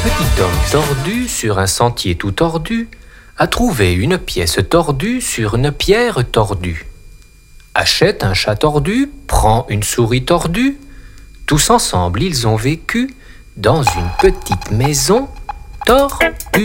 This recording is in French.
petit homme tordu sur un sentier tout tordu a trouvé une pièce tordue sur une pierre tordue. Achète un chat tordu, prend une souris tordue. Tous ensemble, ils ont vécu dans une petite maison tordue.